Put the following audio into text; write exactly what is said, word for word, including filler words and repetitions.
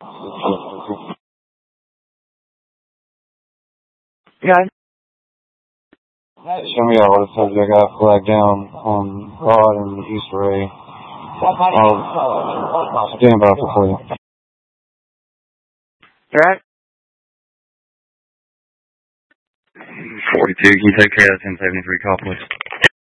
Yeah. Show me out what it says. I got a flag down on Broad and East Ray. I'll stand by for you. Right? forty-two, can you take care of ten seventy-three call, please?